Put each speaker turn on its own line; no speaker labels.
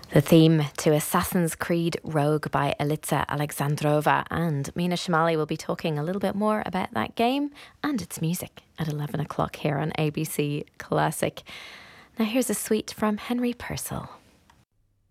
The theme to Assassin's Creed Rogue by Elitsa Alexandrova, and Mina Shamali will be talking a little bit more about that game and its music at 11 o'clock here on ABC Classic. Now here's a suite from Henry Purcell.